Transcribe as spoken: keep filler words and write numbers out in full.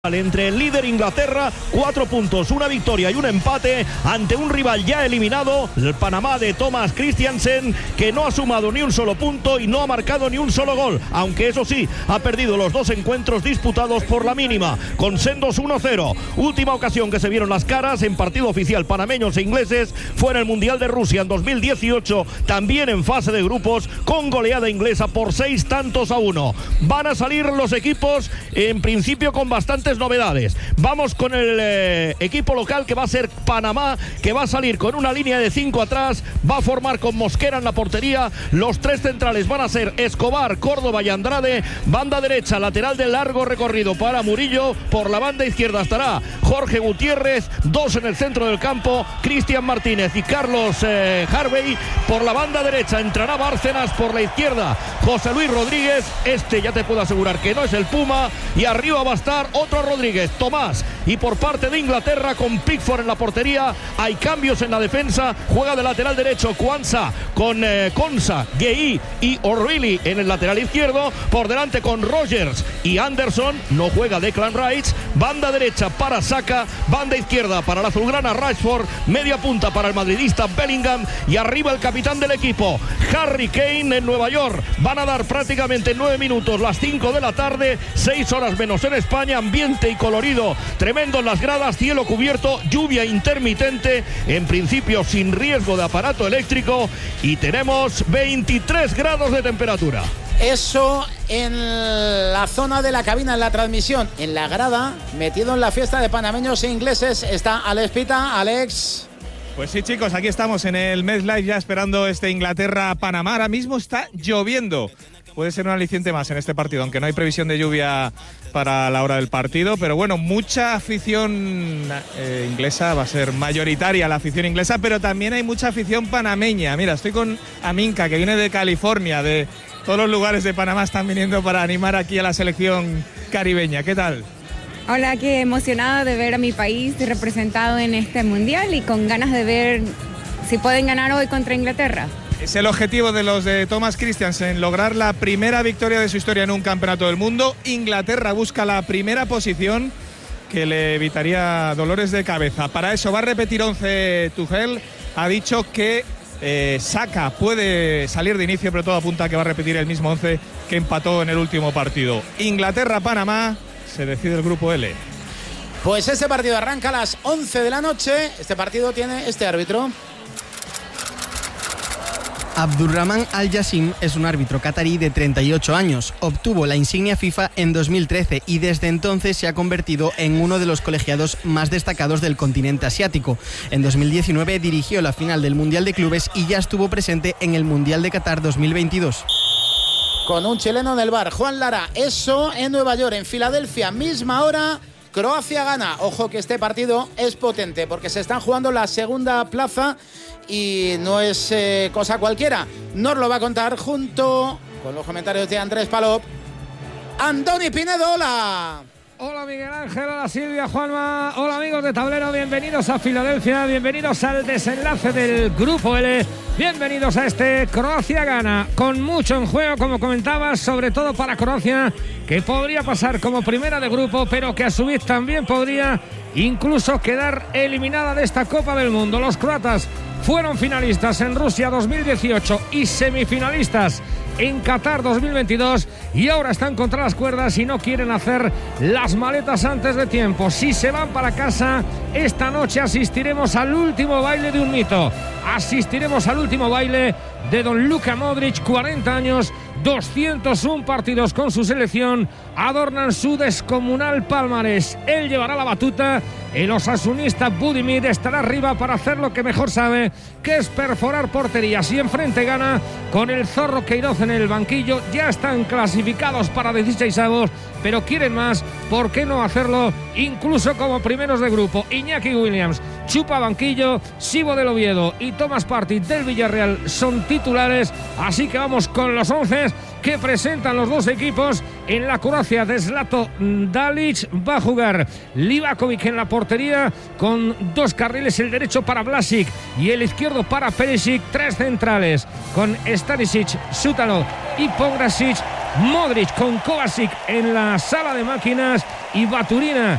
Entre el líder Inglaterra, cuatro puntos, una victoria y un empate ante un rival ya eliminado, el Panamá de Thomas Christiansen, que no ha sumado ni un solo punto y no ha marcado ni un solo gol, aunque eso sí, ha perdido los dos encuentros disputados por la mínima, con sendos uno cero. Última ocasión que se vieron las caras en partido oficial panameños e ingleses fue en el Mundial de Rusia en dos mil dieciocho, también en fase de grupos, con goleada inglesa por seis tantos a uno. Van a salir los equipos en principio con bastantes novedades. Vamos con el eh, equipo local, que va a ser Panamá, que va a salir con una línea de cinco atrás, va a formar con Mosquera en la portería. Los tres centrales van a ser Escobar, Córdoba y Andrade. Banda derecha, lateral de largo recorrido para Murillo. Por la banda izquierda estará Jorge Gutiérrez, dos en el centro del campo, Cristian Martínez y Carlos eh, Harvey. Por la banda derecha entrará Bárcenas, por la izquierda José Luis Rodríguez, este ya te puedo asegurar que no es el Puma, y arriba va a estar otro Rodríguez, Tomás. Y por parte de Inglaterra, con Pickford en la portería, hay cambios en la defensa. Juega de lateral derecho Kwanzaa con eh, Konsa, Gueí y O'Reilly en el lateral izquierdo. Por delante con Rogers y Anderson, no juega Declan Rice. Banda derecha para Saka, banda izquierda para la azulgrana Rashford, media punta para el madridista Bellingham, y arriba el capitán del equipo, Harry Kane, en Nueva York. Van a dar prácticamente nueve minutos, las cinco de la tarde, seis horas menos en España. Ambiente y colorido tremendo en las gradas, cielo cubierto, lluvia intermitente, en principio sin riesgo de aparato eléctrico, y tenemos veintitrés grados de temperatura. Eso en la zona de la cabina, en la transmisión. En la grada, metido en la fiesta de panameños e ingleses, está Alex Pita. Alex. Pues sí, chicos, aquí estamos en el MetLife ya esperando este Inglaterra-Panamá. Ahora mismo está lloviendo. Puede ser un aliciente más en este partido, aunque no hay previsión de lluvia para la hora del partido. Pero bueno, mucha afición eh, inglesa, va a ser mayoritaria la afición inglesa, pero también hay mucha afición panameña. Mira, estoy con Aminka, que viene de California, de todos los lugares de Panamá están viniendo para animar aquí a la selección caribeña. ¿Qué tal? Hola, qué emocionada de ver a mi país representado en este mundial y con ganas de ver si pueden ganar hoy contra Inglaterra. Es el objetivo de los de Thomas Christiansen, lograr la primera victoria de su historia en un campeonato del mundo. Inglaterra busca la primera posición, que le evitaría dolores de cabeza. Para eso va a repetir once Tuchel. Ha dicho que eh, Saka puede salir de inicio, pero todo apunta a que va a repetir el mismo once que empató en el último partido. Inglaterra-Panamá, se decide el grupo L. Pues este partido arranca a las once de la noche. Este partido tiene este árbitro. Abdurrahman Al-Yassim es un árbitro catarí de treinta y ocho años. Obtuvo la insignia FIFA en dos mil trece y desde entonces se ha convertido en uno de los colegiados más destacados del continente asiático. En dos mil diecinueve dirigió la final del Mundial de Clubes y ya estuvo presente en el Mundial de Qatar dos mil veintidós. Con un chileno en el bar, Juan Lara. Eso en Nueva York, en Filadelfia, misma hora. Croacia gana. Ojo que este partido es potente porque se están jugando la segunda plaza y no es eh, cosa cualquiera. Nos lo va a contar junto con los comentarios de Andrés Palop, Andoni Pinedo. Hola. Hola Miguel Ángel, hola Silvia, Juanma, hola amigos de Tablero, bienvenidos a Filadelfia, bienvenidos al desenlace del Grupo L, bienvenidos a este Croacia gana, con mucho en juego, como comentabas, sobre todo para Croacia, que podría pasar como primera de grupo, pero que a su vez también podría incluso quedar eliminada de esta Copa del Mundo. Los croatas fueron finalistas en Rusia dos mil dieciocho y semifinalistas en Qatar dos mil veintidós, y ahora están contra las cuerdas y no quieren hacer las maletas antes de tiempo. Si se van para casa, esta noche asistiremos al último baile de un mito. Asistiremos al último baile de don Luka Modric, cuarenta años, doscientos uno partidos con su selección, adornan su descomunal palmarés. Él llevará la batuta, el osasunista Budimir estará arriba para hacer lo que mejor sabe, que es perforar porterías, y enfrente gana con el Zorro Queiroz en el banquillo. Ya están clasificados para dieciseisavos, pero quieren más. ¿Por qué no hacerlo incluso como primeros de grupo? Iñaki Williams chupa banquillo, Sibo del Oviedo y Thomas Partey del Villarreal son titulares, así que vamos con los once que presentan los dos equipos. En la Croacia de Zlato Dalic va a jugar Livakovic en la portería, con dos carriles, el derecho para Vlasic y el izquierdo para Perisic, tres centrales con Stanisic, Sutalo y Pongrasic, Modric con Kovacic en la sala de máquinas, y Baturina